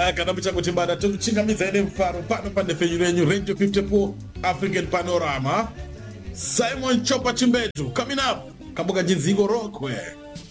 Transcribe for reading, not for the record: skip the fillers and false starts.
kana muchakuti bada tokuchingamidza ine mufaro pano pandefenyu renyu Radio 54 African Panorama. Simon Chopa Chimbetu coming up. Kabuka Jinzigo Rockwe.